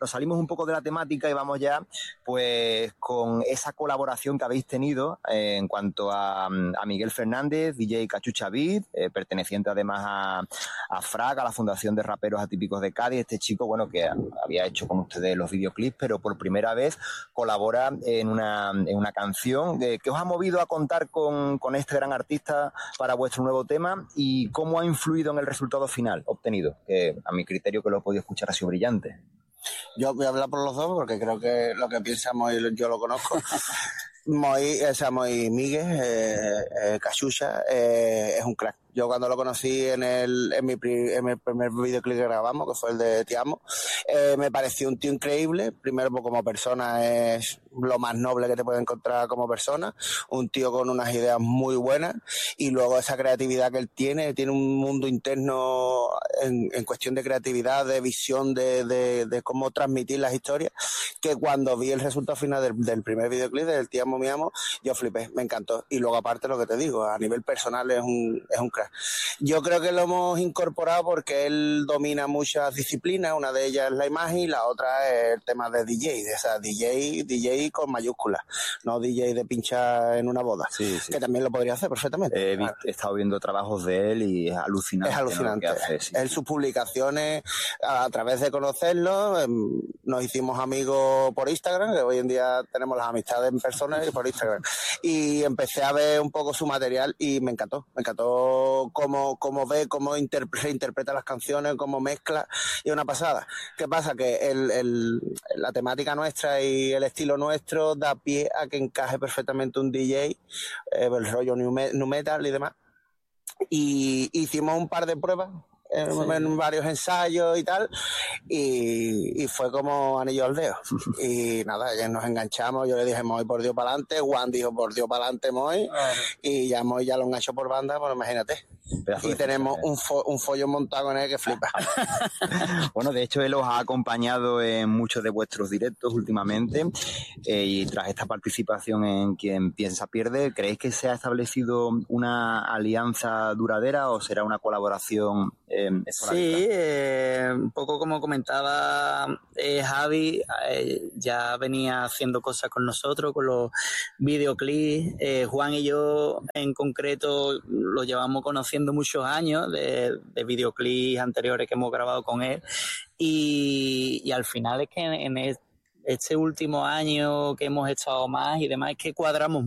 nos salimos un poco de la temática y vamos ya pues con esa colaboración que habéis tenido en cuanto a Miguel Fernández, DJ Cachucha Beat, perteneciente además a FRAG, a la Fundación de Raperos Atípicos de Cádiz. Este chico, bueno, que había hecho con ustedes los videoclips, pero por primera vez colabora en una canción. ¿Qué os ha movido a contar con este gran artista para vuestro nuevo tema y cómo ha influido en el resultado final obtenido? Que a mi criterio que lo he podido escuchar ha sido brillante. Yo voy a hablar por los dos porque creo que lo que piensa Moi yo lo conozco. Moi Miguel, Cachucha, es un crack. Yo cuando lo conocí en mi primer videoclip que grabamos, que fue el de Te Amo, me pareció un tío increíble. Primero, pues como persona es lo más noble que te puedes encontrar como persona. Un tío con unas ideas muy buenas. Y luego esa creatividad que él tiene un mundo interno en cuestión de creatividad, de visión, de cómo transmitir las historias, que cuando vi el resultado final del primer videoclip, del Te Amo, Mi Amo, yo flipé, me encantó. Y luego aparte lo que te digo, a nivel personal es un crack. Yo creo que lo hemos incorporado porque él domina muchas disciplinas, una de ellas es la imagen y la otra es el tema de DJ, o sea, DJ con mayúsculas, no DJ de pinchar en una boda, sí. Que también lo podría hacer perfectamente. He estado viendo trabajos de él y es alucinante. Es alucinante. ¿No? Hace, sí. Él, sus publicaciones, a través de conocerlo, nos hicimos amigos por Instagram, que hoy en día tenemos las amistades en persona y por Instagram. Y empecé a ver un poco su material y me encantó cómo ve, cómo se interpreta las canciones, cómo mezcla, y es una pasada. ¿Qué pasa? Que la temática nuestra y el estilo nuestro da pie a que encaje perfectamente un DJ, el rollo nu metal y demás. Y hicimos un par de pruebas en varios ensayos y tal, y fue como anillo al dedo. Y nada, ya nos enganchamos. Yo le dije Moi por Dios para adelante, Juan dijo por Dios para adelante Moi, y ya Moi ya lo enganchó por banda, pues imagínate. Y tenemos un follón montado con él que flipa. Bueno, de hecho él os ha acompañado en muchos de vuestros directos últimamente, y tras esta participación en Quien Piensa Pierde, ¿creéis que se ha establecido una alianza duradera o será una colaboración esporádica? Sí, un poco como comentaba Javi, ya venía haciendo cosas con nosotros, con los videoclips. Juan y yo en concreto lo llevamos conociendo muchos años de videoclips anteriores que hemos grabado con él, y al final es que en este último año que hemos estado más y demás es que cuadramos